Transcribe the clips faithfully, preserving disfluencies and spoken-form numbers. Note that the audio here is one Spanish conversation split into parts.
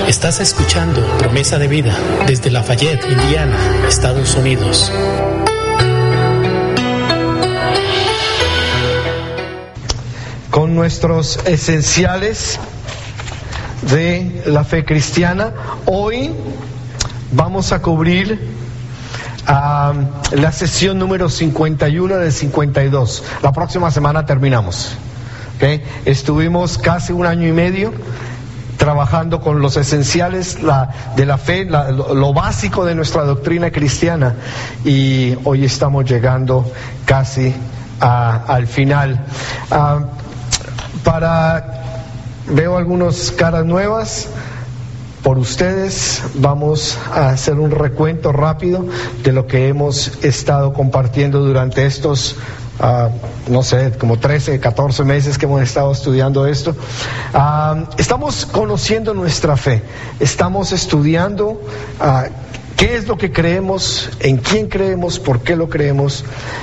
Estás escuchando Promesa de Vida desde Lafayette, Indiana, Estados Unidos. Con nuestros esenciales de la fe cristiana, hoy vamos a cubrir uh, la sesión número cincuenta y uno del cincuenta y dos. La próxima semana terminamos. ¿Okay? Estuvimos casi un año y medio trabajando con los esenciales la, de la fe, la, lo, lo básico de nuestra doctrina cristiana, y hoy estamos llegando casi a, al final. Uh, para veo algunas caras nuevas por ustedes. Vamos a hacer un recuento rápido de lo que hemos estado compartiendo durante estos Uh, no sé, como trece, catorce meses que hemos estado estudiando esto. Uh, estamos conociendo nuestra fe, estamos estudiando uh, qué es lo que creemos, en quién creemos, por qué lo creemos.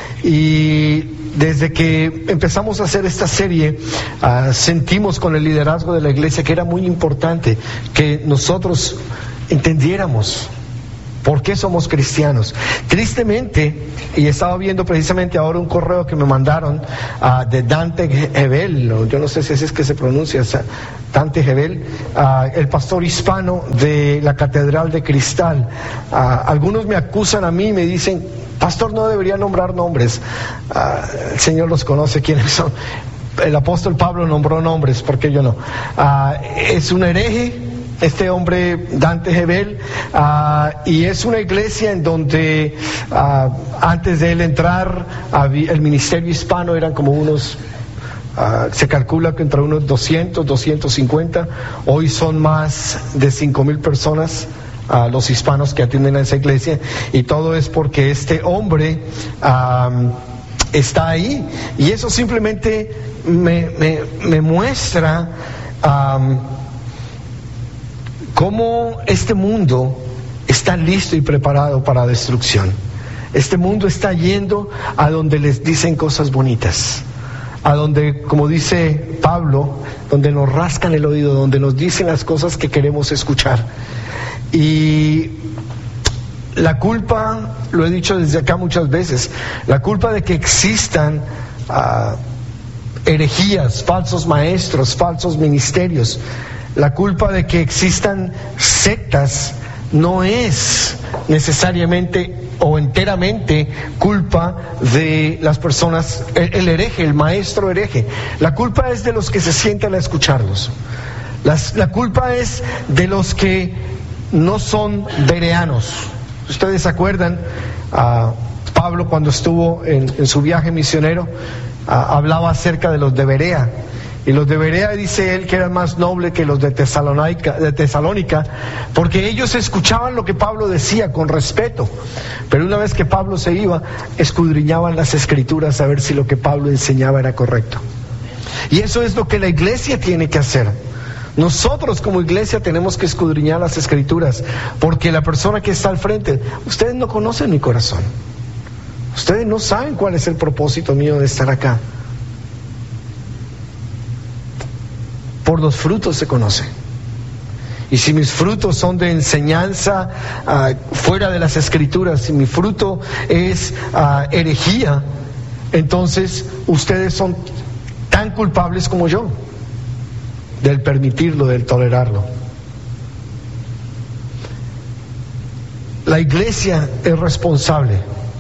Y desde que empezamos a hacer esta serie, uh, sentimos con el liderazgo de la iglesia que era muy importante que nosotros entendiéramos ¿por qué somos cristianos? Tristemente, y estaba viendo precisamente ahora un correo que me mandaron uh, de Dante Gebel, yo no sé si así es que se pronuncia, Dante Gebel, uh, el pastor hispano de la Catedral de Cristal. Uh, algunos me acusan a mí y me dicen, pastor, no debería nombrar nombres. Uh, el Señor los conoce quiénes son. El apóstol Pablo nombró nombres, ¿por qué yo no? Uh, es un hereje este hombre Dante Gebel, uh, y es una iglesia en donde uh, antes de él entrar uh, el ministerio hispano eran como unos, uh, se calcula que entre unos doscientos, doscientos cincuenta, hoy son más de cinco mil personas uh, los hispanos que atienden a esa iglesia, y todo es porque este hombre um, está ahí, y eso simplemente me, me, me muestra um, cómo este mundo está listo y preparado para la destrucción. Este mundo está yendo a donde les dicen cosas bonitas, a donde, como dice Pablo, donde nos rascan el oído, donde nos dicen las cosas que queremos escuchar. Y la culpa, lo he dicho desde acá muchas veces, la culpa de que existan uh, herejías, falsos maestros, falsos ministerios, la culpa de que existan sectas no es necesariamente o enteramente culpa de las personas, el, el hereje, el maestro hereje. La culpa es de los que se sientan a escucharlos. Las, la culpa es de los que no son bereanos. Ustedes se acuerdan, uh, Pablo cuando estuvo en, en su viaje misionero, uh, hablaba acerca de los de Berea. Y los de Berea, dice él, que eran más nobles que los de Tesalónica, de Tesalónica, porque ellos escuchaban lo que Pablo decía con respeto. Pero una vez que Pablo se iba, escudriñaban las escrituras a ver si lo que Pablo enseñaba era correcto. Y eso es lo que la iglesia tiene que hacer. Nosotros como iglesia tenemos que escudriñar las escrituras, porque la persona que está al frente, ustedes no conocen mi corazón. Ustedes no saben cuál es el propósito mío de estar acá. Por los frutos se conoce. Y si mis frutos son de enseñanza uh, fuera de las escrituras, si mi fruto es uh, herejía, entonces ustedes son tan culpables como yo del permitirlo, del tolerarlo. La iglesia es responsable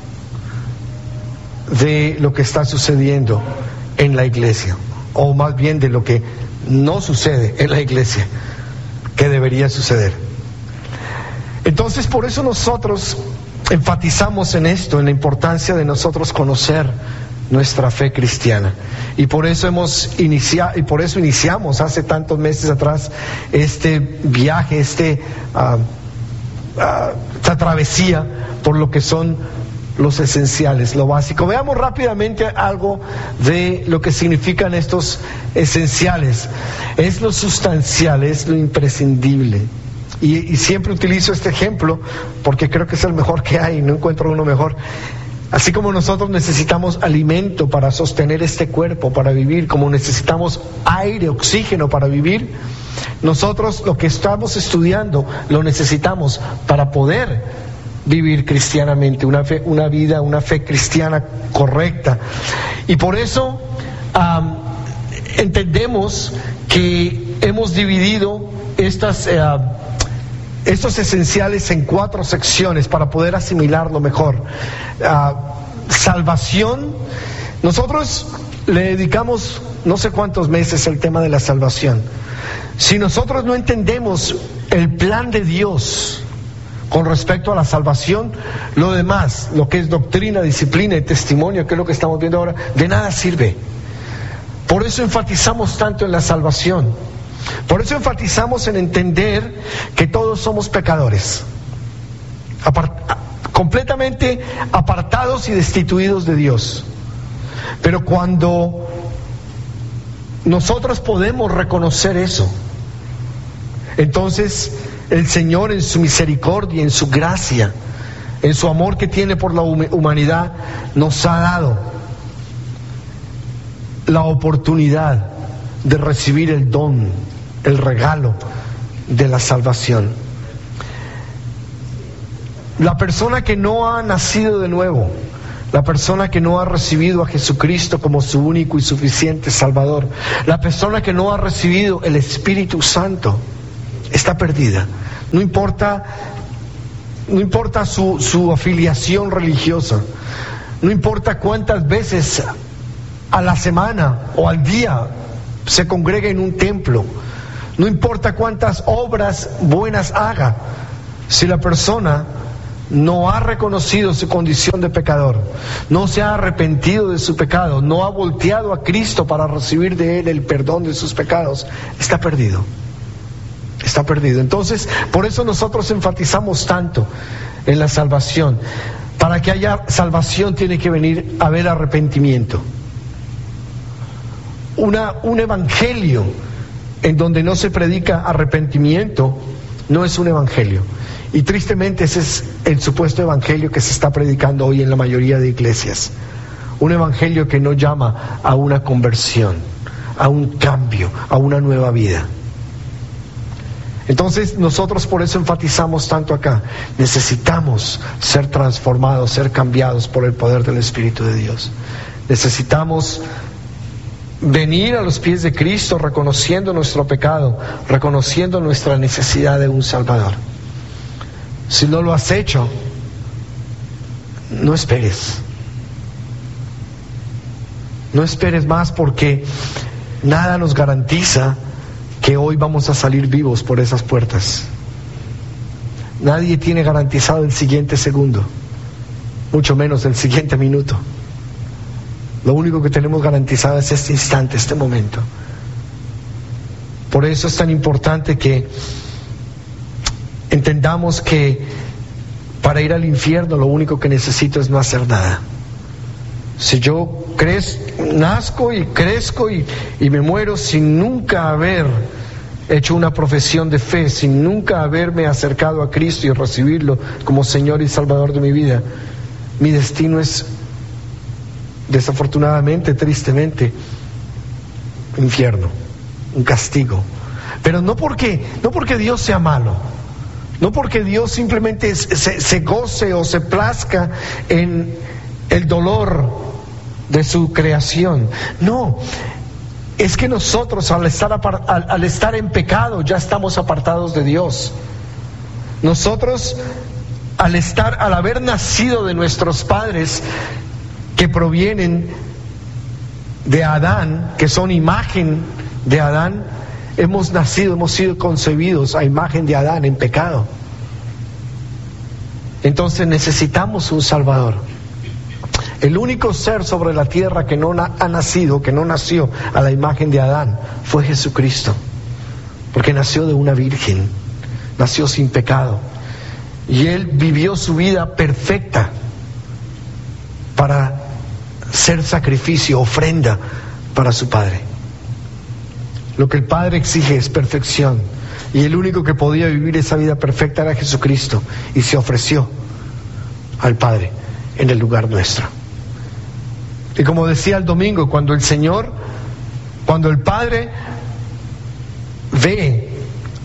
de lo que está sucediendo en la iglesia, o más bien de lo que no sucede en la iglesia, que debería suceder. Entonces, por eso nosotros enfatizamos en esto, en la importancia de nosotros conocer nuestra fe cristiana, y por eso hemos iniciado, y por eso iniciamos hace tantos meses atrás este viaje, este uh, uh, esta travesía por lo que son los esenciales, lo básico. Veamos rápidamente algo de lo que significan estos esenciales. Es lo sustancial, es lo imprescindible. Y, y siempre utilizo este ejemplo porque creo que es el mejor que hay, no encuentro uno mejor. Así como nosotros necesitamos alimento para sostener este cuerpo, para vivir, como necesitamos aire, oxígeno para vivir, nosotros lo que estamos estudiando lo necesitamos para poder vivir cristianamente, una fe, una vida, una fe cristiana correcta. Y por eso um, entendemos que hemos dividido estas, uh, estos esenciales en cuatro secciones para poder asimilarlo mejor. Uh, salvación, nosotros le dedicamos no sé cuántos meses al tema de la salvación. Si nosotros no entendemos el plan de Dios con respecto a la salvación, lo demás, lo que es doctrina, disciplina y testimonio, que es lo que estamos viendo ahora, de nada sirve. Por eso enfatizamos tanto en la salvación. Por eso enfatizamos en entender que todos somos pecadores, apart- completamente apartados y destituidos de Dios. Pero cuando nosotros podemos reconocer eso, entonces el Señor en su misericordia, en su gracia, en su amor que tiene por la humanidad, nos ha dado la oportunidad de recibir el don, el regalo de la salvación. La persona que no ha nacido de nuevo, la persona que no ha recibido a Jesucristo como su único y suficiente Salvador, la persona que no ha recibido el Espíritu Santo, está perdida. No importa, no importa su, su afiliación religiosa, no importa cuántas veces a la semana o al día se congrega en un templo, no importa cuántas obras buenas haga, si la persona no ha reconocido su condición de pecador, no se ha arrepentido de su pecado, no ha volteado a Cristo para recibir de Él el perdón de sus pecados, está perdido. Está perdido. Entonces, por eso nosotros enfatizamos tanto en la salvación. Para que haya salvación tiene que venir a haber arrepentimiento. Una, un evangelio en donde no se predica arrepentimiento no es un evangelio. Y tristemente ese es el supuesto evangelio que se está predicando hoy en la mayoría de iglesias. Un evangelio que no llama a una conversión, a un cambio, a una nueva vida. Entonces nosotros por eso enfatizamos tanto acá. Necesitamos ser transformados, ser cambiados por el poder del Espíritu de Dios. Necesitamos venir a los pies de Cristo reconociendo nuestro pecado, reconociendo nuestra necesidad de un Salvador. Si no lo has hecho, no esperes. No esperes más, porque nada nos garantiza que hoy vamos a salir vivos por esas puertas. Nadie tiene garantizado el siguiente segundo, mucho menos el siguiente minuto. Lo único que tenemos garantizado es este instante, este momento. Por eso es tan importante que entendamos que para ir al infierno lo único que necesito es no hacer nada. Si yo crez, nazco y crezco y, y me muero sin nunca haber hecho una profesión de fe, sin nunca haberme acercado a Cristo y recibirlo como Señor y Salvador de mi vida, mi destino es, desafortunadamente, tristemente, infierno, un castigo. Pero no porque, no porque Dios sea malo, no porque Dios simplemente se, se goce o se plazca en el dolor de su creación. No, es que nosotros al estar, apart, al, al estar en pecado ya estamos apartados de Dios. Nosotros al estar, al haber nacido de nuestros padres que provienen de Adán, que son imagen de Adán, hemos nacido, hemos sido concebidos a imagen de Adán en pecado. Entonces necesitamos un Salvador. El único ser sobre la tierra que no ha nacido, que no nació a la imagen de Adán, fue Jesucristo. Porque nació de una virgen, nació sin pecado. Y Él vivió su vida perfecta para ser sacrificio, ofrenda para su Padre. Lo que el Padre exige es perfección. Y el único que podía vivir esa vida perfecta era Jesucristo. Y se ofreció al Padre en el lugar nuestro. Y como decía el domingo, cuando el Señor, cuando el Padre ve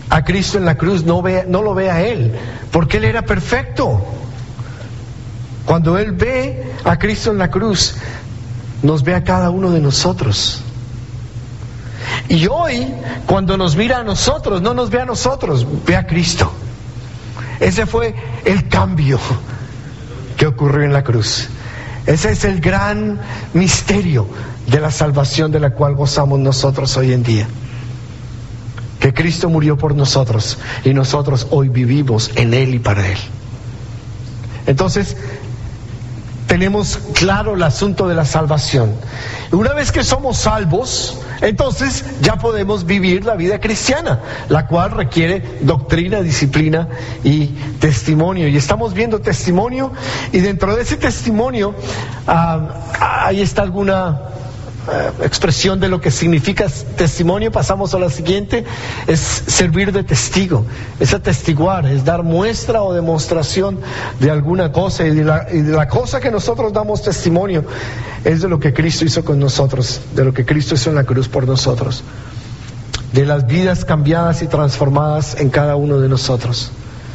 a Cristo en la cruz no ve, no lo ve a Él, porque Él era perfecto. Cuando Él ve a Cristo en la cruz, nos ve a cada uno de nosotros. Y hoy, cuando nos mira a nosotros, no nos ve a nosotros, ve a Cristo. Ese fue el cambio que ocurrió en la cruz. Ese es el gran misterio de la salvación de la cual gozamos nosotros hoy en día. Que Cristo murió por nosotros y nosotros hoy vivimos en Él y para Él. Entonces, tenemos claro el asunto de la salvación. Una vez que somos salvos, entonces ya podemos vivir la vida cristiana, la cual requiere doctrina, disciplina y testimonio. Y estamos viendo testimonio, y dentro de ese testimonio uh, ahí está alguna uh, expresión de lo que significa testimonio. Pasamos a la siguiente: es servir de testigo, es atestiguar, es dar muestra o demostración de alguna cosa, y de la, y de la cosa que nosotros damos testimonio es de lo que Cristo hizo con nosotros, de lo que Cristo hizo en la cruz por nosotros, de las vidas cambiadas y transformadas en cada uno de nosotros.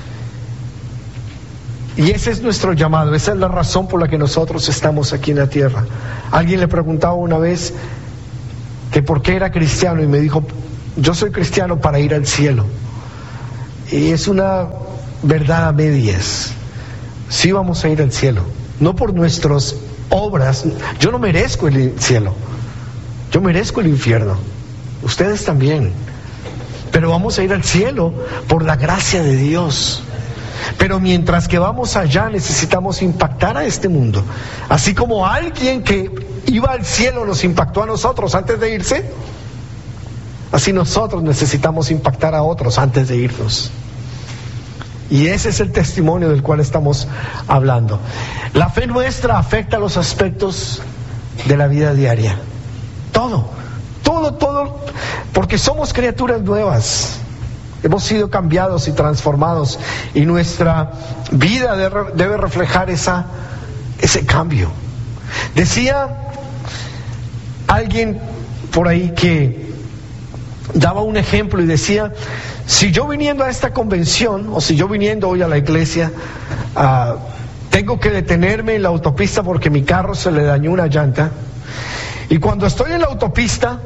Y ese es nuestro llamado, esa es la razón por la que nosotros estamos aquí en la tierra. Alguien le preguntaba una vez que por qué era cristiano, y me dijo: yo soy cristiano para ir al cielo. Y es una verdad a medias. Sí vamos a ir al cielo, no por nuestras obras. Yo no merezco el cielo, yo merezco el infierno, ustedes también, pero vamos a ir al cielo por la gracia de Dios. Pero mientras que vamos allá, necesitamos impactar a este mundo, así como alguien que iba al cielo nos impactó a nosotros antes de irse. Así nosotros necesitamos impactar a otros antes de irnos. Y ese es el testimonio del cual estamos hablando. La fe nuestra afecta los aspectos de la vida diaria. Todo, todo, todo, porque somos criaturas nuevas. Hemos sido cambiados y transformados, y nuestra vida debe reflejar esa, ese cambio. Decía alguien por ahí que daba un ejemplo y decía: si yo viniendo a esta convención, o si yo viniendo hoy a la iglesia, uh, tengo que detenerme en la autopista porque mi carro se le dañó una llanta, y cuando estoy en la autopista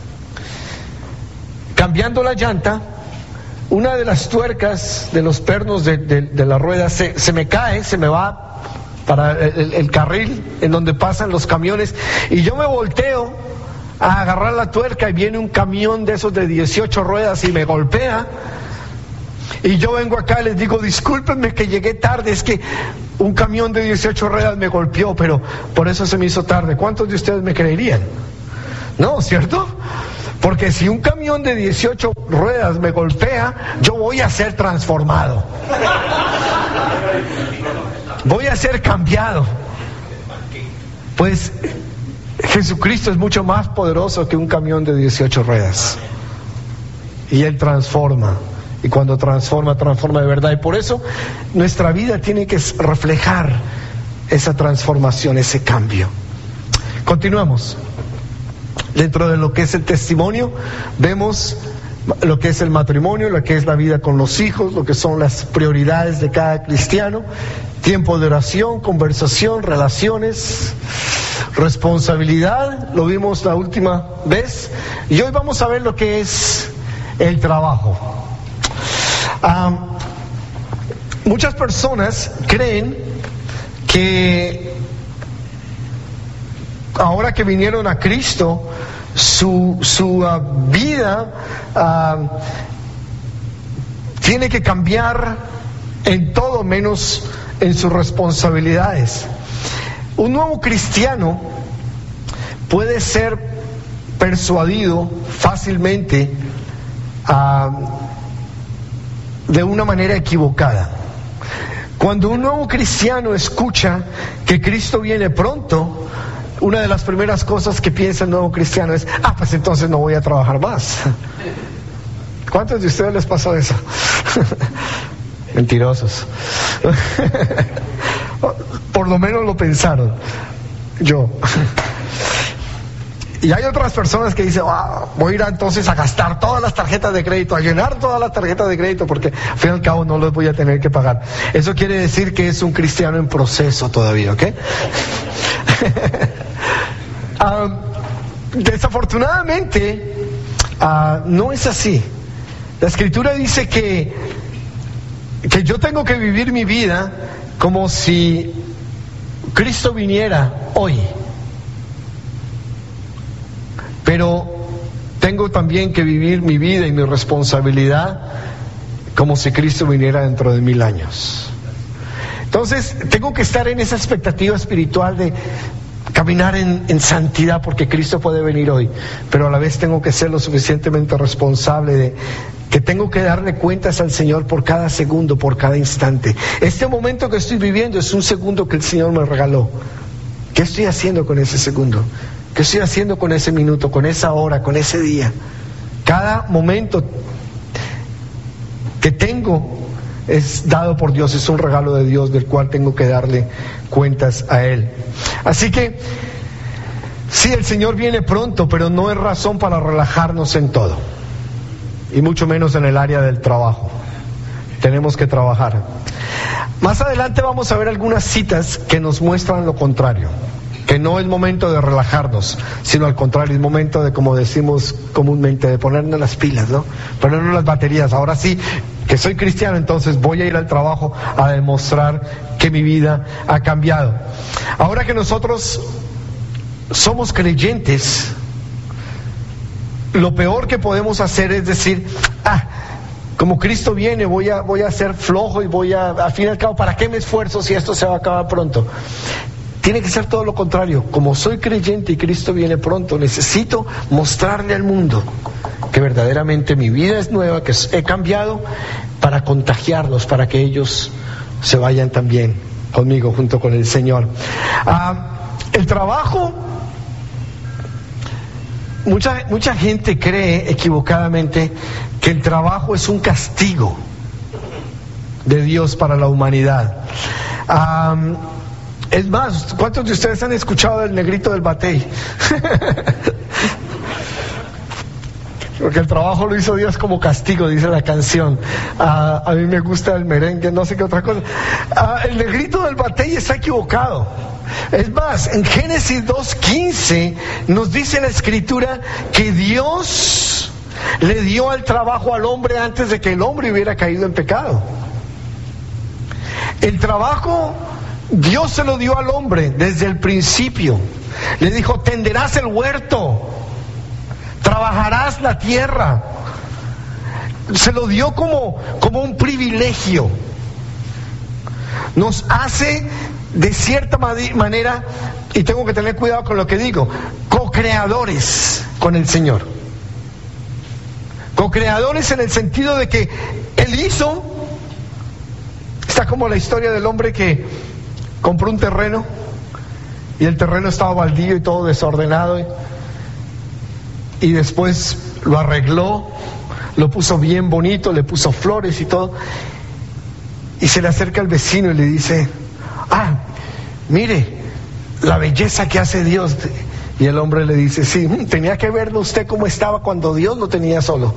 cambiando la llanta, una de las tuercas de los pernos de, de, de la rueda se, se me cae, se me va para el, el carril en donde pasan los camiones, y yo me volteo a agarrar la tuerca y viene un camión de esos de dieciocho ruedas y me golpea, y yo vengo acá y les digo: discúlpenme que llegué tarde, es que un camión de dieciocho ruedas me golpeó, pero por eso se me hizo tarde. ¿Cuántos de ustedes me creerían? No, ¿cierto? Porque si un camión de dieciocho ruedas me golpea, yo voy a ser transformado, voy a ser cambiado. Pues Jesucristo es mucho más poderoso que un camión de dieciocho ruedas, y Él transforma, y cuando transforma, transforma de verdad. Y por eso nuestra vida tiene que reflejar esa transformación, ese cambio. Continuamos. Dentro de lo que es el testimonio, vemos lo que es el matrimonio, lo que es la vida con los hijos, lo que son las prioridades de cada cristiano: tiempo de oración, conversación, relaciones, responsabilidad, lo vimos la última vez, y hoy vamos a ver lo que es el trabajo. Um, muchas personas creen que ahora que vinieron a Cristo, su, su uh, vida uh, tiene que cambiar en todo menos en sus responsabilidades. Un nuevo cristiano puede ser persuadido fácilmente uh, de una manera equivocada. Cuando un nuevo cristiano escucha que Cristo viene pronto, una de las primeras cosas que piensa el nuevo cristiano es: ah, pues entonces no voy a trabajar más. ¿Cuántos de ustedes les pasó eso? Mentirosos. Por lo menos lo pensaron. Yo. Y hay otras personas que dicen, ah, voy a ir a, entonces a gastar todas las tarjetas de crédito, a llenar todas las tarjetas de crédito, porque al fin y al cabo no los voy a tener que pagar. Eso quiere decir que es un cristiano en proceso todavía, ¿ok? um, desafortunadamente, uh, no es así. La Escritura dice que, que yo tengo que vivir mi vida como si Cristo viniera hoy. Pero tengo también que vivir mi vida y mi responsabilidad como si Cristo viniera dentro de mil años. Entonces, tengo que estar en esa expectativa espiritual de caminar en, en santidad, porque Cristo puede venir hoy, pero a la vez tengo que ser lo suficientemente responsable de que tengo que darle cuentas al Señor por cada segundo, por cada instante. Este momento que estoy viviendo es un segundo que el Señor me regaló. ¿Qué estoy haciendo con ese segundo? ¿Qué estoy haciendo con ese minuto, con esa hora, con ese día? Cada momento que tengo es dado por Dios, es un regalo de Dios del cual tengo que darle cuentas a Él. Así que, sí, el Señor viene pronto, pero no es razón para relajarnos en todo, y mucho menos en el área del trabajo. Tenemos que trabajar. Más adelante vamos a ver algunas citas que nos muestran lo contrario, que no es momento de relajarnos, sino al contrario, es momento de, como decimos comúnmente, de ponernos las pilas, ¿no? Ponernos las baterías. Ahora sí, que soy cristiano, entonces voy a ir al trabajo a demostrar que mi vida ha cambiado. Ahora que nosotros somos creyentes, lo peor que podemos hacer es decir, ah, como Cristo viene, voy a, voy a ser flojo y voy a, al fin y al cabo, ¿para qué me esfuerzo si esto se va a acabar pronto? Tiene que ser todo lo contrario. Como soy creyente y Cristo viene pronto, necesito mostrarle al mundo que verdaderamente mi vida es nueva, que he cambiado, para contagiarlos, para que ellos se vayan también conmigo, junto con el Señor. Ah, el trabajo, mucha, mucha gente cree equivocadamente que el trabajo es un castigo de Dios para la humanidad. Ah, Es más, ¿cuántos de ustedes han escuchado del negrito del batey? Porque el trabajo lo hizo Dios como castigo, dice la canción. Uh, a mí me gusta el merengue, no sé qué otra cosa. Uh, el negrito del batey está equivocado. Es más, en Génesis dos quince nos dice la Escritura que Dios le dio al trabajo al hombre antes de que el hombre hubiera caído en pecado. El trabajo Dios se lo dio al hombre desde el principio. Le dijo, tenderás el huerto, trabajarás la tierra. Se lo dio como, como un privilegio. Nos hace de cierta manera, y tengo que tener cuidado con lo que digo, co-creadores con el Señor. Co-creadores en el sentido de que Él hizo. Está como la historia del hombre que compró un terreno y el terreno estaba baldío y todo desordenado, y, y después lo arregló, lo puso bien bonito, le puso flores y todo, y se le acerca al vecino y le dice, ah, mire la belleza que hace Dios. Y el hombre le dice, sí, tenía que verlo usted cómo estaba cuando Dios lo tenía solo.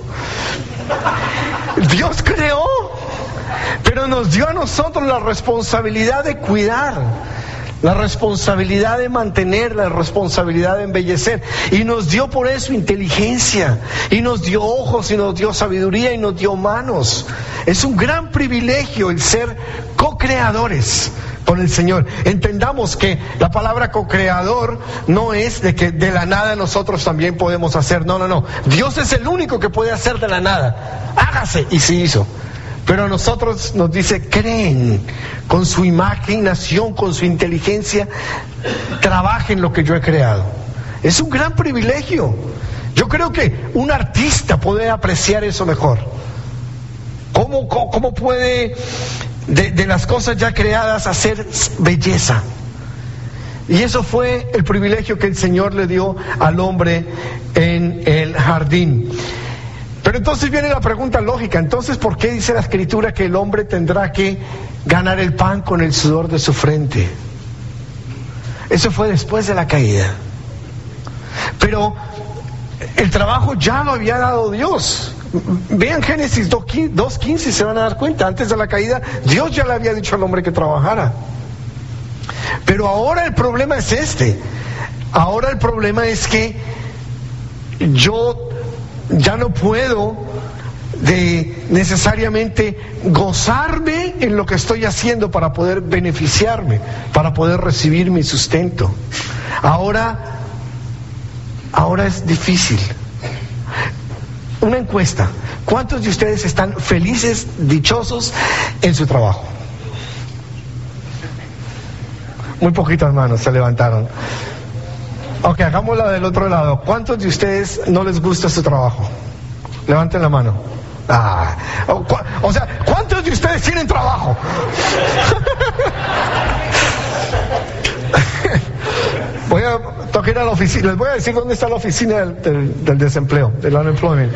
Dios creó, pero nos dio a nosotros la responsabilidad de cuidar, la responsabilidad de mantener, la responsabilidad de embellecer, y nos dio por eso inteligencia, y nos dio ojos, y nos dio sabiduría, y nos dio manos. Es un gran privilegio el ser co-creadores con el Señor. Entendamos que la palabra co-creador no es de que de la nada nosotros también podemos hacer, no, no, no. Dios es el único que puede hacer de la nada. Hágase, y se hizo. Pero a nosotros nos dice, creen, con su imaginación, con su inteligencia, trabajen lo que yo he creado. Es un gran privilegio. Yo creo que un artista puede apreciar eso mejor. ¿Cómo, cómo, cómo puede de, de las cosas ya creadas hacer belleza? Y eso fue el privilegio que el Señor le dio al hombre en el jardín. Pero entonces viene la pregunta lógica, entonces ¿por qué dice la Escritura que el hombre tendrá que ganar el pan con el sudor de su frente? Eso fue después de la caída. Pero el trabajo ya lo había dado Dios. Vean Génesis dos quince y se van a dar cuenta. Antes de la caída, Dios ya le había dicho al hombre que trabajara. Pero ahora el problema es este. Ahora el problema es que yo ya no puedo de necesariamente gozarme en lo que estoy haciendo para poder beneficiarme, para poder recibir mi sustento. Ahora, ahora es difícil. Una encuesta: ¿cuántos de ustedes están felices, dichosos en su trabajo? Muy poquitas manos se levantaron. Ok, hagámosla del otro lado. ¿Cuántos de ustedes no les gusta su trabajo? Levanten la mano. Ah, o, o sea, ¿cuántos de ustedes tienen trabajo? Voy a tocar a la oficina. Les voy a decir dónde está la oficina del, del, del desempleo, del unemployment.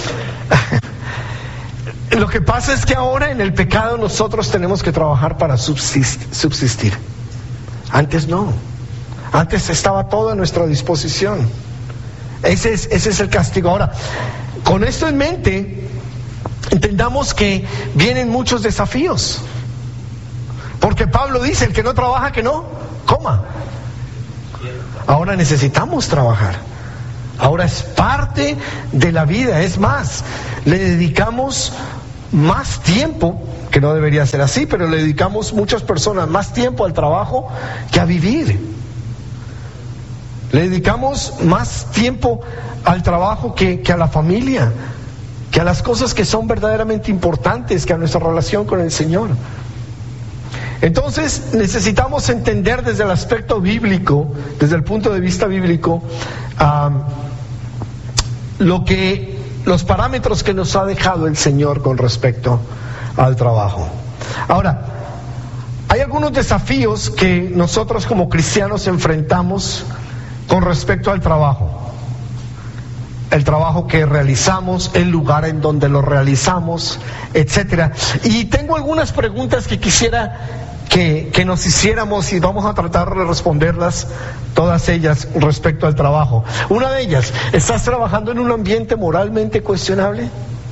Lo que pasa es que ahora en el pecado nosotros tenemos que trabajar para subsistir. Antes no. Antes estaba todo a nuestra disposición. Ese es, ese es el castigo. Ahora, con esto en mente, entendamos que vienen muchos desafíos. Porque Pablo dice: el que no trabaja, que no coma. Ahora necesitamos trabajar. Ahora es parte de la vida. Es más, le dedicamos más tiempo, que no debería ser así, pero le dedicamos muchas personas más tiempo al trabajo que a vivir. Le dedicamos más tiempo al trabajo que, que a la familia, que a las cosas que son verdaderamente importantes, que a nuestra relación con el Señor. Entonces necesitamos entender desde el aspecto bíblico, desde el punto de vista bíblico, um, lo que, los parámetros que nos ha dejado el Señor con respecto al trabajo. Ahora, hay algunos desafíos que nosotros como cristianos enfrentamos con respecto al trabajo. El trabajo que realizamos, el lugar en donde lo realizamos, etcétera. Y tengo algunas preguntas que quisiera que, que nos hiciéramos, y vamos a tratar de responderlas todas ellas respecto al trabajo. Una de ellas: ¿estás trabajando en un ambiente moralmente cuestionable?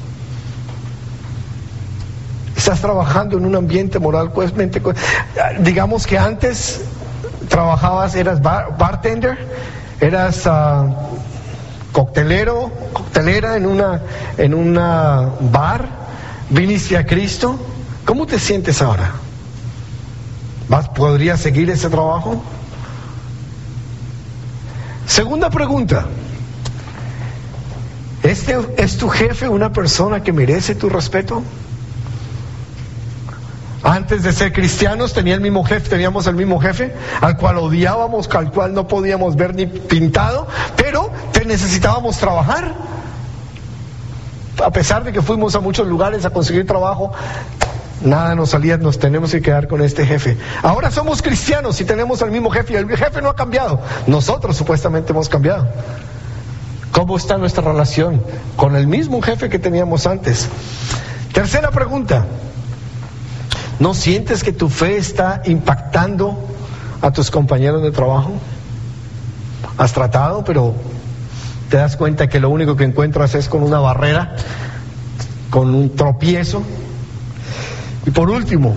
¿Estás trabajando en un ambiente moralmente cuestionable? Digamos que antes trabajabas, eras bar, bartender, eras uh, coctelero, coctelera en una en una bar, viniste a Cristo. ¿Cómo te sientes ahora? ¿Vas, podrías seguir ese trabajo? Segunda pregunta: ¿este es tu jefe una persona que merece tu respeto? Antes de ser cristianos tenía el mismo jefe, teníamos el mismo jefe, al cual odiábamos, al cual no podíamos ver ni pintado, pero te necesitábamos trabajar. A pesar de que fuimos a muchos lugares a conseguir trabajo, nada nos salía, nos tenemos que quedar con este jefe. Ahora somos cristianos y tenemos el mismo jefe, y el jefe no ha cambiado. Nosotros supuestamente hemos cambiado. ¿Cómo está nuestra relación con el mismo jefe que teníamos antes? Tercera pregunta: ¿no sientes que tu fe está impactando a tus compañeros de trabajo? Has tratado, pero te das cuenta que lo único que encuentras es con una barrera, con un tropiezo. Y por último,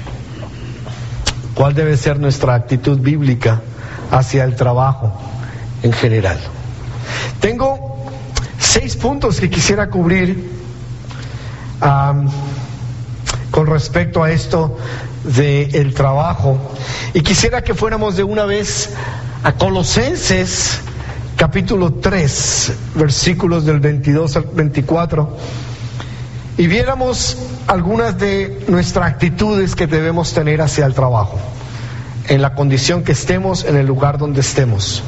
¿cuál debe ser nuestra actitud bíblica hacia el trabajo en general? Tengo seis puntos que quisiera cubrir um, con respecto a esto del trabajo, y quisiera que fuéramos de una vez a Colosenses capítulo tres, versículos del veintidós al veinticuatro, y viéramos algunas de nuestras actitudes que debemos tener hacia el trabajo, en la condición que estemos, en el lugar donde estemos.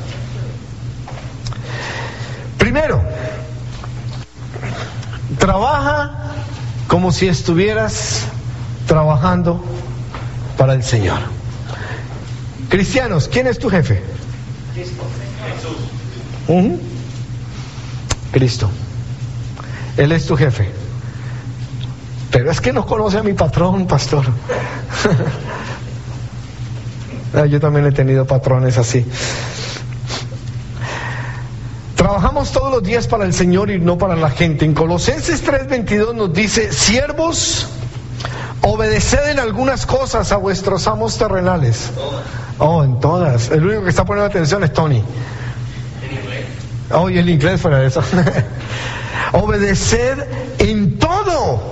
Primero, trabaja como si estuvieras trabajando para el Señor. Cristianos, ¿quién es tu jefe? Cristo. Jesús. Uh-huh. Cristo. Él es tu jefe. Pero es que no conoce a mi patrón, pastor. Yo también he tenido patrones así. Trabajamos todos los días para el Señor y no para la gente. En Colosenses tres veintidós nos dice: siervos, obedeced en algunas cosas a vuestros amos terrenales. Oh, en todas. El único que está poniendo atención es Tony. ¿En inglés? Oh, y el inglés fuera de eso. Obedeced en todo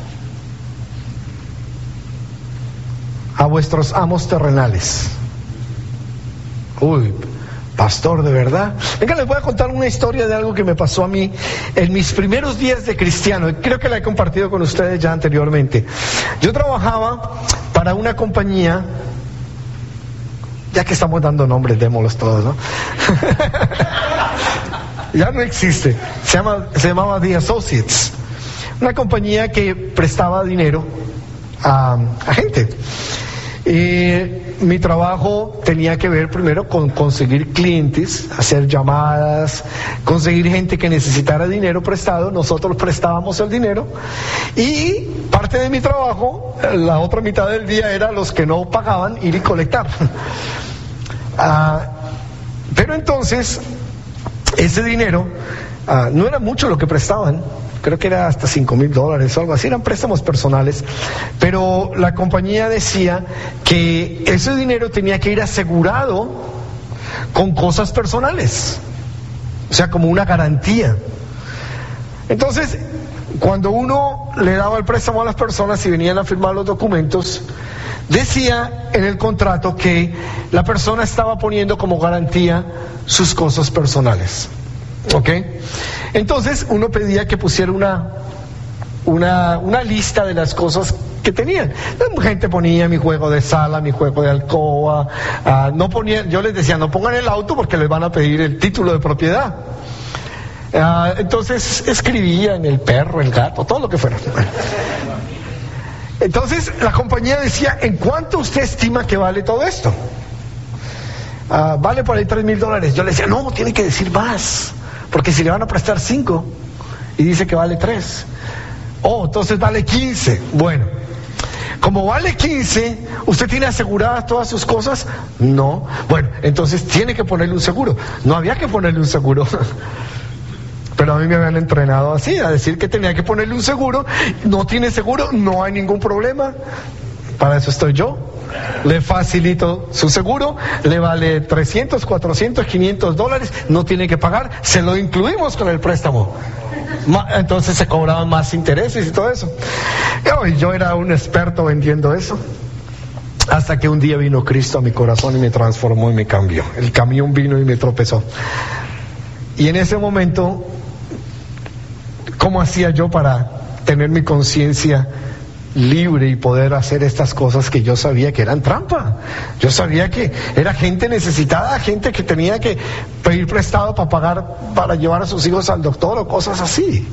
a vuestros amos terrenales. Uy, pastor, ¿de verdad? Venga, les voy a contar una historia de algo que me pasó a mí en mis primeros días de cristiano. Creo que la he compartido con ustedes ya anteriormente. Yo trabajaba para una compañía, ya que estamos dando nombres, démoslos todos, ¿no? Ya no existe. Se llama, se llamaba The Associates, una compañía que prestaba dinero a, a gente. Y mi trabajo tenía que ver primero con conseguir clientes, hacer llamadas, conseguir gente que necesitara dinero prestado. Nosotros prestábamos el dinero y parte de mi trabajo, la otra mitad del día, era los que no pagaban, ir y colectar. Uh, pero entonces ese dinero uh, no era mucho lo que prestaban. Creo que era hasta cinco mil dólares o algo así, eran préstamos personales, pero la compañía decía que ese dinero tenía que ir asegurado con cosas personales, o sea, como una garantía. Entonces, cuando uno le daba el préstamo a las personas y venían a firmar los documentos, decía en el contrato que la persona estaba poniendo como garantía sus cosas personales. ¿Ok? Entonces uno pedía que pusiera una, una, una lista de las cosas que tenían. La gente ponía mi juego de sala, mi juego de alcoba, uh, no ponía, yo les decía, no pongan el auto porque les van a pedir el título de propiedad. Uh, entonces escribían el perro, el gato, todo lo que fuera. Entonces la compañía decía: ¿en cuánto usted estima que vale todo esto? Uh, vale por ahí tres mil dólares. Yo le decía: no, tiene que decir más, porque si le van a prestar cinco y dice que vale tres, oh, entonces vale quince. Bueno, como vale quince, ¿usted tiene aseguradas todas sus cosas? No. Bueno, entonces tiene que ponerle un seguro. No había que ponerle un seguro. Pero a mí me habían entrenado así, a decir que tenía que ponerle un seguro. No tiene seguro, no hay ningún problema. Para eso estoy yo. Le facilito su seguro, le vale trescientos, cuatrocientos, quinientos dólares, no tiene que pagar, se lo incluimos con el préstamo. Entonces se cobraban más intereses y todo eso. Y yo era un experto vendiendo eso. Hasta que un día vino Cristo a mi corazón y me transformó y me cambió. El camión vino y me tropezó. Y en ese momento, ¿cómo hacía yo para tener mi conciencia libre y poder hacer estas cosas que yo sabía que eran trampa? Yo sabía que era gente necesitada, gente que tenía que pedir prestado para pagar, para llevar a sus hijos al doctor o cosas así.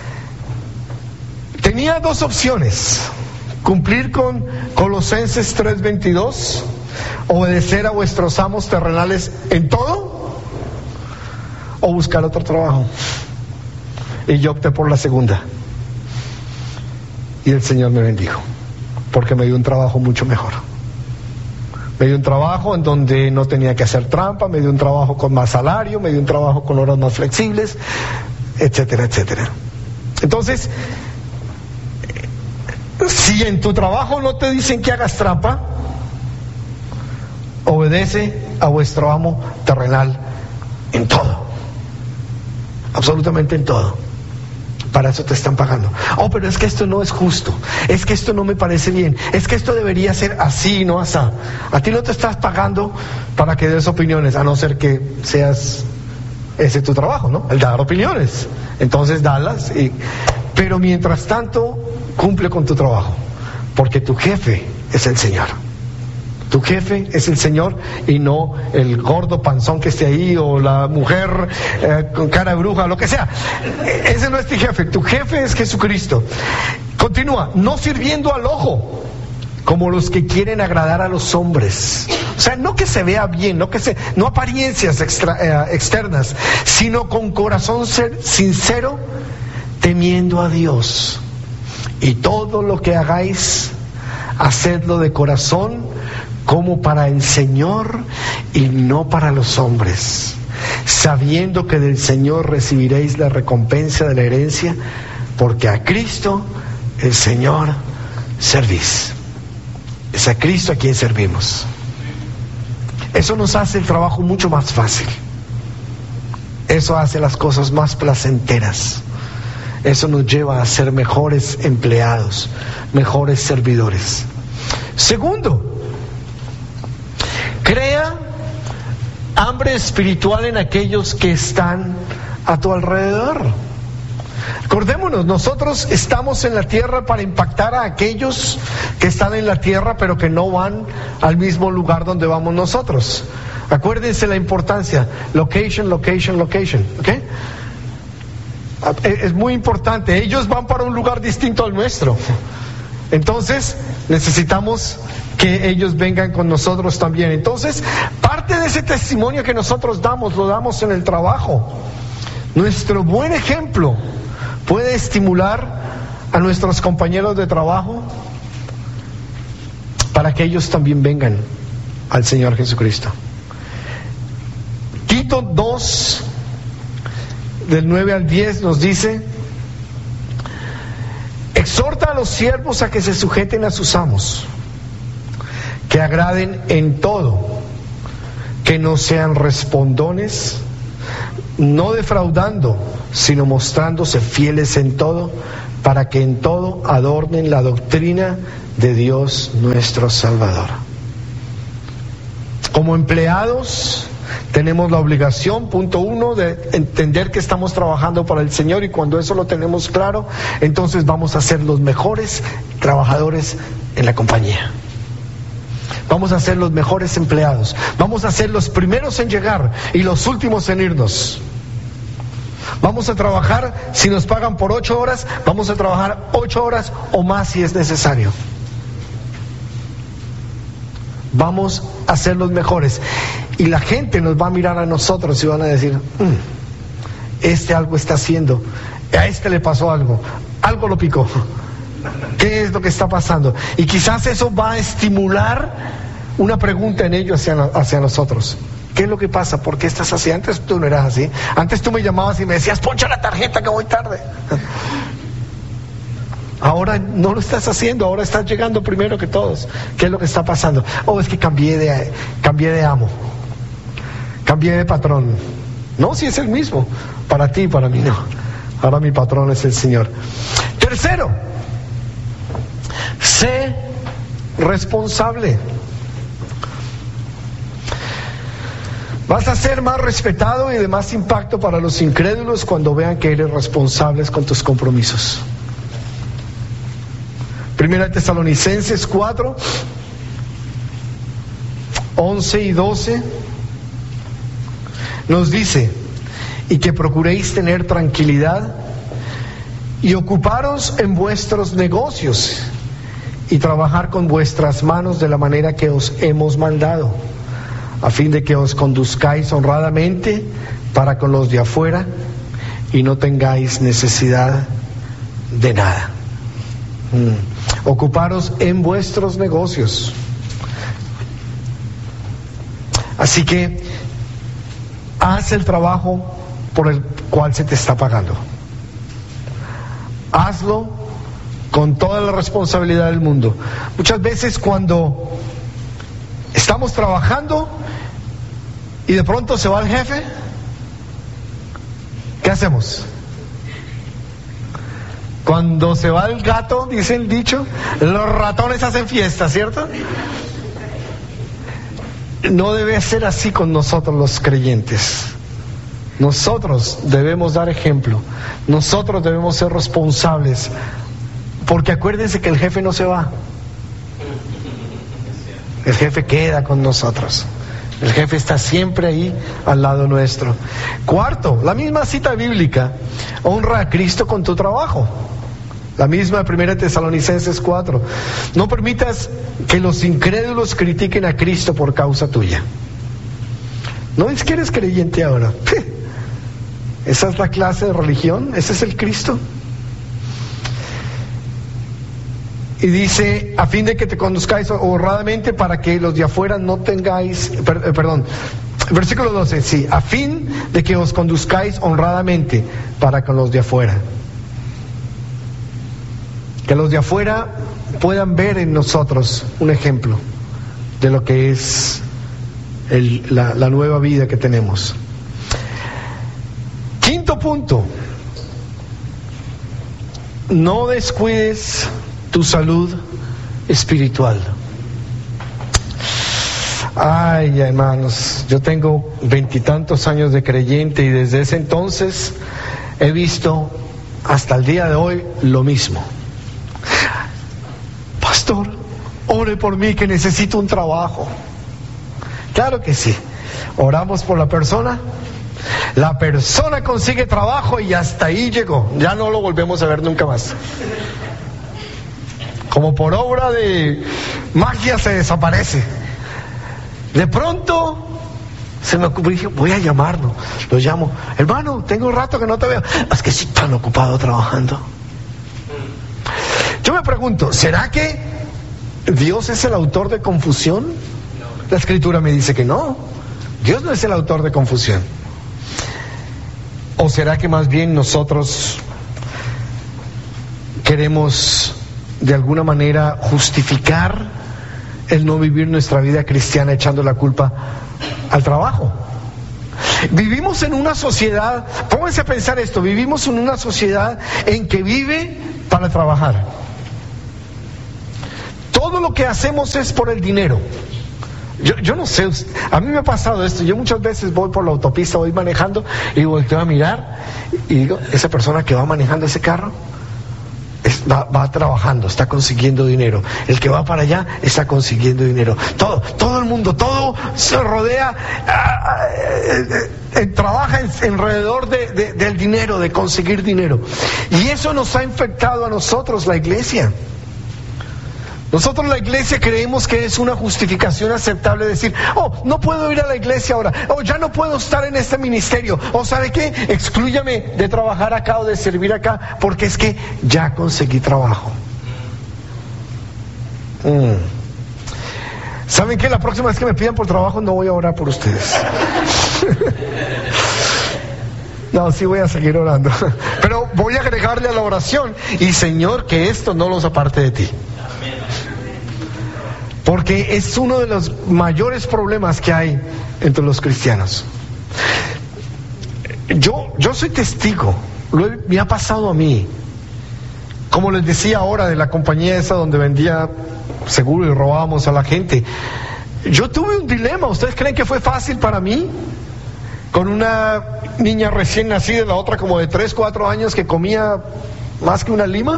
Tenía dos opciones: cumplir con Colosenses tres veintidós, obedecer a vuestros amos terrenales en todo, o buscar otro trabajo. Y yo opté por la segunda. Y el Señor me bendijo, porque me dio un trabajo mucho mejor. Me dio un trabajo en donde no tenía que hacer trampa, me dio un trabajo con más salario, me dio un trabajo con horas más flexibles, etcétera, etcétera. Entonces, si en tu trabajo no te dicen que hagas trampa, obedece a vuestro amo terrenal en todo, absolutamente en todo. Para eso te están pagando. Oh, pero es que esto no es justo, es que esto no me parece bien, es que esto debería ser así, no así. A ti no te estás pagando para que des opiniones, a no ser que seas ese tu trabajo, ¿no? El dar opiniones. Entonces dalas, y... pero mientras tanto cumple con tu trabajo, porque tu jefe es el Señor. Tu jefe es el Señor y no el gordo panzón que esté ahí, o la mujer eh, con cara de bruja, lo que sea. Ese no es tu jefe, tu jefe es Jesucristo. Continúa: no sirviendo al ojo, como los que quieren agradar a los hombres. O sea, no que se vea bien, no que se, no apariencias extra, eh, externas, sino con corazón ser sincero, temiendo a Dios. Y todo lo que hagáis, hacedlo de corazón, como para el Señor y no para los hombres, sabiendo que del Señor recibiréis la recompensa de la herencia, porque a Cristo, el Señor, servís. Es a Cristo a quien servimos. Eso nos hace el trabajo mucho más fácil. Eso hace las cosas más placenteras. Eso nos lleva a ser mejores empleados, mejores servidores. Segundo, crea hambre espiritual en aquellos que están a tu alrededor. Acordémonos, nosotros estamos en la tierra para impactar a aquellos que están en la tierra pero que no van al mismo lugar donde vamos nosotros. Acuérdense la importancia, location, location, location, ¿ok? Es muy importante, ellos van para un lugar distinto al nuestro. Entonces, necesitamos que ellos vengan con nosotros también. Entonces, parte de ese testimonio que nosotros damos, lo damos en el trabajo. Nuestro buen ejemplo puede estimular a nuestros compañeros de trabajo para que ellos también vengan al Señor Jesucristo. Tito dos, del nueve al diez nos dice: exhorta a los siervos a que se sujeten a sus amos, que agraden en todo, que no sean respondones, no defraudando, sino mostrándose fieles en todo, para que en todo adornen la doctrina de Dios nuestro Salvador. Como empleados tenemos la obligación, punto uno, de entender que estamos trabajando para el Señor, y cuando eso lo tenemos claro, entonces vamos a ser los mejores trabajadores en la compañía. Vamos a ser los mejores empleados. Vamos a ser los primeros en llegar y los últimos en irnos. Vamos a trabajar, si nos pagan por ocho horas, vamos a trabajar ocho horas o más si es necesario. Vamos a ser los mejores. Y la gente nos va a mirar a nosotros y van a decir: mmm, este algo está haciendo, a este le pasó algo, algo lo picó. ¿Qué es lo que está pasando? Y quizás eso va a estimular una pregunta en ellos hacia, hacia nosotros. ¿Qué es lo que pasa? ¿Por qué estás así? Antes tú no eras así. Antes tú me llamabas y me decías: poncha la tarjeta que voy tarde. Ahora no lo estás haciendo, ahora estás llegando primero que todos. ¿Qué es lo que está pasando? Oh, es que cambié de, cambié de amo, cambié de patrón. No, si es el mismo, para ti y para mí no. Ahora mi patrón es el Señor. Tercero, sé responsable. Vas a ser más respetado y de más impacto para los incrédulos cuando vean que eres responsable con tus compromisos. Primera Tesalonicenses cuatro, once y doce nos dice: y que procuréis tener tranquilidad y ocuparos en vuestros negocios y trabajar con vuestras manos de la manera que os hemos mandado, a fin de que os conduzcáis honradamente para con los de afuera y no tengáis necesidad de nada. Mm. Ocuparos en vuestros negocios. Así que haz el trabajo por el cual se te está pagando. Hazlo con toda la responsabilidad del mundo. Muchas veces cuando estamos trabajando y de pronto se va el jefe, ¿qué hacemos? Cuando se va el gato, dice el dicho, los ratones hacen fiesta, ¿cierto? No debe ser así con nosotros los creyentes. Nosotros debemos dar ejemplo. Nosotros debemos ser responsables. Porque acuérdense que el jefe no se va. El jefe queda con nosotros. El jefe está siempre ahí al lado nuestro. Cuarto, la misma cita bíblica: honra a Cristo con tu trabajo. La misma Primera Tesalonicenses cuatro. No permitas que los incrédulos critiquen a Cristo por causa tuya. ¿No es que eres creyente ahora? ¿Esa es la clase de religión? ¿Ese es el Cristo? Y dice: a fin de que te conduzcáis honradamente para que los de afuera no tengáis, per, eh, perdón, Versículo doce, sí, a fin de que os conduzcáis honradamente para con los de afuera. Que los de afuera puedan ver en nosotros un ejemplo de lo que es el, la, la nueva vida que tenemos. Quinto punto, no descuides tu salud espiritual. Ay, hermanos, yo tengo veintitantos años de creyente y desde ese entonces he visto hasta el día de hoy lo mismo. Pastor, ore por mí que necesito un trabajo. Claro que sí. Oramos por la persona. La persona consigue trabajo y hasta ahí llegó. Ya no lo volvemos a ver nunca más. Como por obra de magia se desaparece. De pronto se me ocurrió, dije, voy a llamarlo. Lo llamo. Hermano, tengo un rato que no te veo. Es que estoy tan ocupado trabajando. Yo me pregunto, ¿será que Dios es el autor de confusión? La Escritura me dice que no. Dios no es el autor de confusión. ¿O será que más bien nosotros queremos de alguna manera justificar el no vivir nuestra vida cristiana echando la culpa al trabajo? Vivimos en una sociedad, pónganse a pensar esto, vivimos en una sociedad en que vive para trabajar. Todo lo que hacemos es por el dinero. Yo, yo no sé, a mí me ha pasado esto. Yo muchas veces voy por la autopista, voy manejando y volteo a mirar y digo, esa persona que va manejando ese carro es, va, va trabajando, está consiguiendo dinero. El que va para allá está consiguiendo dinero. Todo, todo el mundo, todo se rodea, eh, eh, trabaja en, alrededor de, de, del dinero, de conseguir dinero. Y eso nos ha infectado a nosotros, la iglesia. Nosotros la iglesia creemos que es una justificación aceptable decir, oh, no puedo ir a la iglesia ahora, oh, ya no puedo estar en este ministerio, o ¿sabe qué? Exclúyame de trabajar acá o de servir acá, porque es que ya conseguí trabajo. Mm. ¿Saben qué? La próxima vez que me pidan por trabajo no voy a orar por ustedes. No, sí voy a seguir orando, pero voy a agregarle a la oración, y Señor, que esto no los aparte de ti. Porque es uno de los mayores problemas que hay entre los cristianos. Yo, yo soy testigo, lo he, me ha pasado a mí. Como les decía ahora de la compañía esa donde vendía seguro y robábamos a la gente. Yo tuve un dilema, ¿ustedes creen que fue fácil para mí? Con una niña recién nacida, la otra como de tres, cuatro años que comía más que una lima.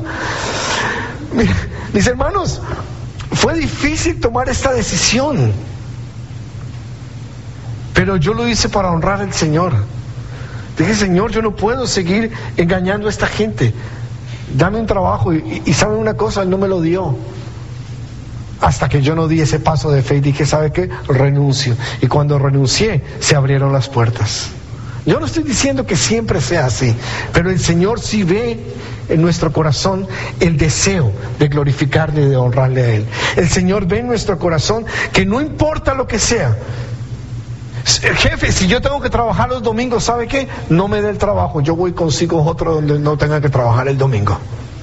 Mis hermanos, fue difícil tomar esta decisión, pero yo lo hice para honrar al Señor. Dije, Señor, yo no puedo seguir engañando a esta gente. Dame un trabajo. Y, y ¿saben una cosa? Él no me lo dio. Hasta que yo no di ese paso de fe y dije, ¿sabe qué? Renuncio. Y cuando renuncié, se abrieron las puertas. Yo no estoy diciendo que siempre sea así, pero el Señor sí ve en nuestro corazón el deseo de glorificarle y de honrarle a Él. El Señor ve en nuestro corazón que no importa lo que sea. Jefe, si yo tengo que trabajar los domingos, ¿sabe qué? No me dé el trabajo, yo voy consigo otro donde no tenga que trabajar el domingo.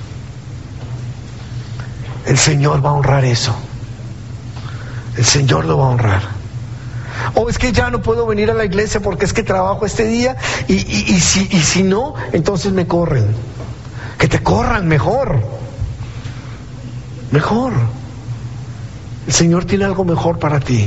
El Señor va a honrar eso. El Señor lo va a honrar. O es que ya no puedo venir a la iglesia porque es que trabajo este día y, y, y, si, y si no, entonces me corren. Que te corran, mejor. Mejor. El Señor tiene algo mejor para ti.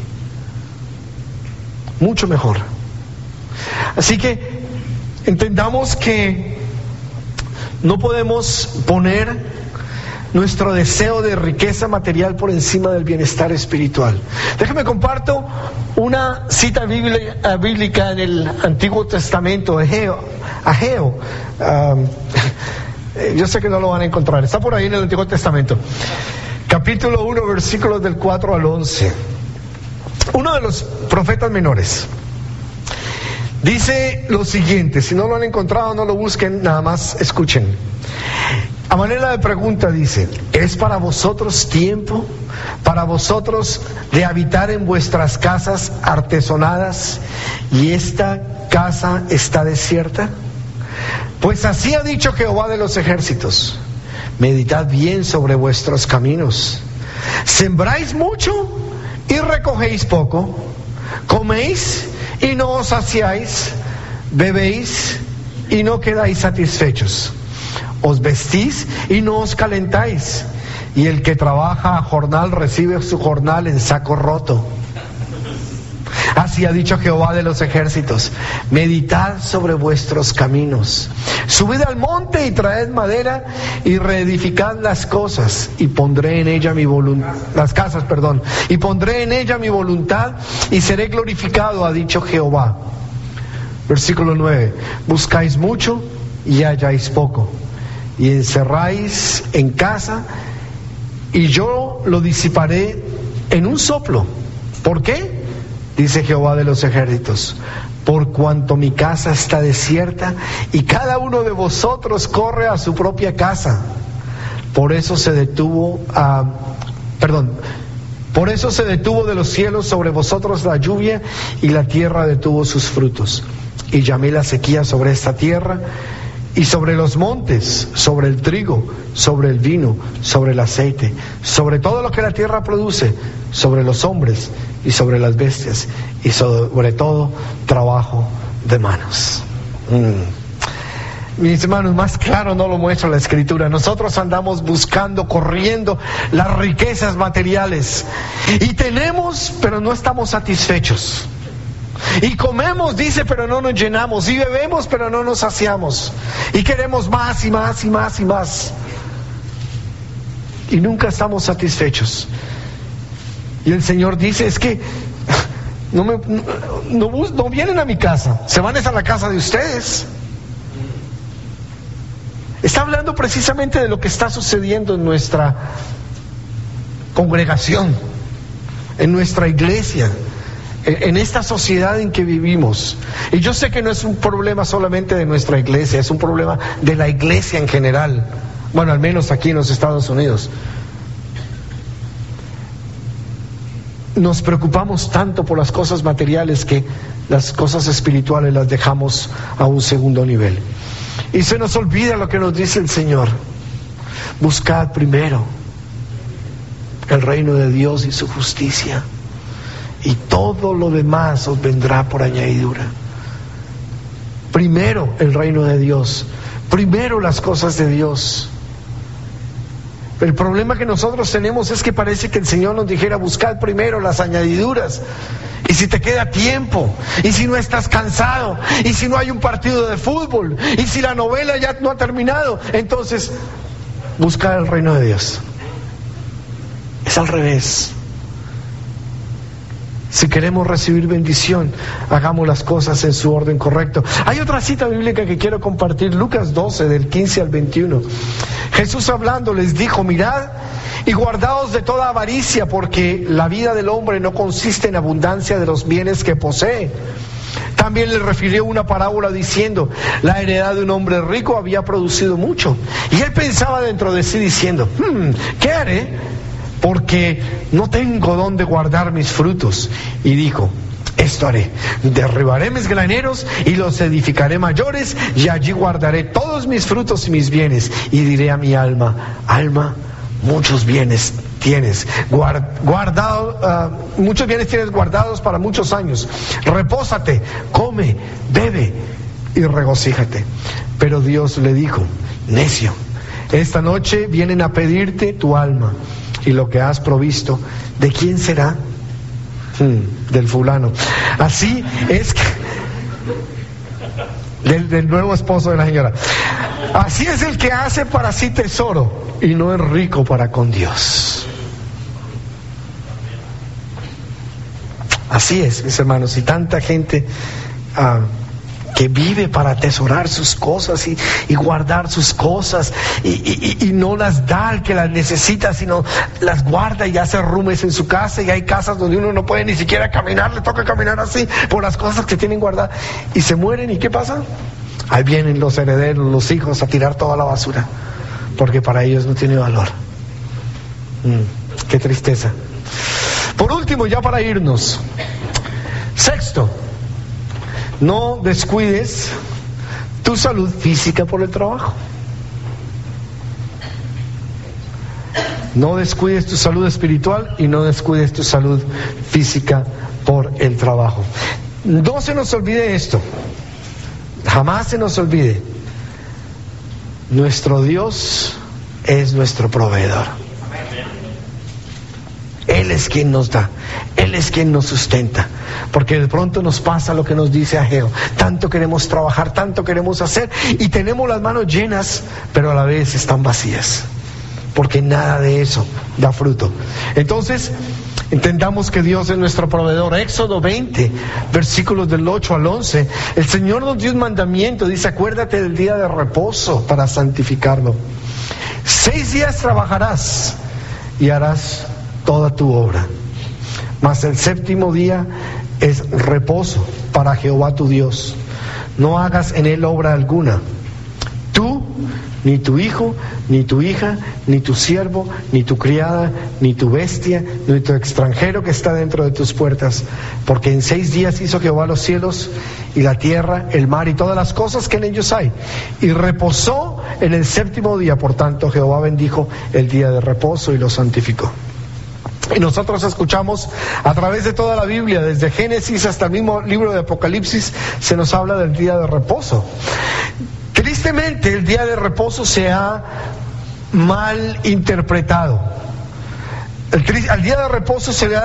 Mucho mejor. Así que entendamos que no podemos poner nuestro deseo de riqueza material por encima del bienestar espiritual. Déjame comparto una cita bíblica en el Antiguo Testamento, Ageo. Ageo. Um, yo sé que no lo van a encontrar, está por ahí en el Antiguo Testamento. Capítulo uno, versículos del cuatro al once. Uno de los profetas menores dice lo siguiente, si no lo han encontrado, no lo busquen, nada más escuchen. A manera de pregunta dice: ¿es para vosotros tiempo, para vosotros de habitar en vuestras casas artesonadas, y esta casa está desierta? Pues así ha dicho Jehová de los ejércitos: meditad bien sobre vuestros caminos. Sembráis mucho y recogéis poco, coméis y no os saciáis, bebéis y no quedáis satisfechos, os vestís y no os calentáis, y el que trabaja a jornal recibe su jornal en saco roto. Así ha dicho Jehová de los ejércitos: meditad sobre vuestros caminos. Subid al monte y traed madera y reedificad las cosas, y pondré en ella mi voluntad, las casas, perdón, y pondré en ella mi voluntad y seré glorificado, ha dicho Jehová. Versículo nueve: buscáis mucho y halláis poco, y encerráis en casa, y yo lo disiparé en un soplo. ¿Por qué? Dice Jehová de los ejércitos: por cuanto mi casa está desierta y cada uno de vosotros corre a su propia casa. Por eso se detuvo a, perdón, por eso se detuvo de los cielos sobre vosotros la lluvia, y la tierra detuvo sus frutos. Y llamé la sequía sobre esta tierra, y sobre los montes, sobre el trigo, sobre el vino, sobre el aceite, sobre todo lo que la tierra produce, sobre los hombres y sobre las bestias, y sobre todo trabajo de manos. Mm. Mis hermanos, más claro no lo muestra la Escritura. Nosotros andamos buscando, corriendo las riquezas materiales, y tenemos, pero no estamos satisfechos. Y comemos, dice, pero no nos llenamos. Y bebemos, pero no nos saciamos. Y queremos más y más y más y más. Y nunca estamos satisfechos. Y el Señor dice: es que no, me, no, no, no vienen a mi casa, se van a la casa de ustedes. Está hablando precisamente de lo que está sucediendo en nuestra congregación, en nuestra iglesia, en esta sociedad en que vivimos. Y yo sé que no es un problema solamente de nuestra iglesia, es un problema de la iglesia en general. Bueno, al menos aquí en los Estados Unidos. Nos preocupamos tanto por las cosas materiales que las cosas espirituales las dejamos a un segundo nivel. Y se nos olvida lo que nos dice el Señor: buscad primero el reino de Dios y su justicia, y todo lo demás os vendrá por añadidura. Primero el reino de Dios, primero las cosas de Dios. El problema que nosotros tenemos es que parece que el Señor nos dijera: buscad primero las añadiduras. Y si te queda tiempo, y si no estás cansado, y si no hay un partido de fútbol, y si la novela ya no ha terminado, entonces buscad el reino de Dios. Es al revés. Si queremos recibir bendición, hagamos las cosas en su orden correcto. Hay otra cita bíblica que quiero compartir, Lucas doce, del quince al veintiuno. Jesús hablando les dijo: mirad y guardaos de toda avaricia, porque la vida del hombre no consiste en abundancia de los bienes que posee. También le refirió una parábola diciendo: la heredad de un hombre rico había producido mucho. Y él pensaba dentro de sí diciendo: hmm, ¿qué haré? Porque no tengo dónde guardar mis frutos. Y dijo: esto haré, derribaré mis graneros y los edificaré mayores, y allí guardaré todos mis frutos y mis bienes. Y diré a mi alma: alma, muchos bienes tienes guard, guardado, uh, muchos bienes tienes guardados para muchos años. Repósate, come, bebe y regocíjate. Pero Dios le dijo: necio, esta noche vienen a pedirte tu alma, y lo que has provisto, ¿de quién será? Hmm, del fulano. Así es que del, del nuevo esposo de la señora. Así es el que hace para sí tesoro y no es rico para con Dios. Así es, mis hermanos. Y tanta gente uh, que vive para atesorar sus cosas y, y guardar sus cosas y, y, y no las da al que las necesita, sino las guarda y hace rumes en su casa. Y hay casas donde uno no puede ni siquiera caminar, le toca caminar así por las cosas que tienen guardadas, y se mueren. ¿Y qué pasa? Ahí vienen los herederos, los hijos, a tirar toda la basura. porque para ellos no tiene valor. Mm, qué tristeza. Por último, ya para irnos, sexto, no descuides tu salud física por el trabajo. No descuides tu salud espiritual y no descuides tu salud física por el trabajo. No se nos olvide esto, jamás se nos olvide, nuestro Dios es nuestro proveedor. Él es quien nos da, Él es quien nos sustenta, porque de pronto nos pasa lo que nos dice Ageo, tanto queremos trabajar, tanto queremos hacer y tenemos las manos llenas, pero a la vez están vacías, porque nada de eso da fruto. Entonces, entendamos que Dios es nuestro proveedor. Éxodo veinte, versículos del ocho al once, el Señor nos dio un mandamiento, dice: acuérdate del día de reposo para santificarlo. Seis días trabajarás y harás toda tu obra, mas el séptimo día es reposo para Jehová tu Dios. No hagas en él obra alguna, tú, ni tu hijo, ni tu hija, ni tu siervo, ni tu criada, ni tu bestia, ni tu extranjero que está dentro de tus puertas, porque en seis días hizo Jehová los cielos y la tierra, el mar y todas las cosas que en ellos hay, y reposó en el séptimo día. Por tanto, Jehová bendijo el día de reposo y lo santificó. Y nosotros escuchamos a través de toda la Biblia, desde Génesis hasta el mismo libro de Apocalipsis, se nos habla del día de reposo. Tristemente, el día de reposo se ha mal interpretado. El, al día de reposo se le ha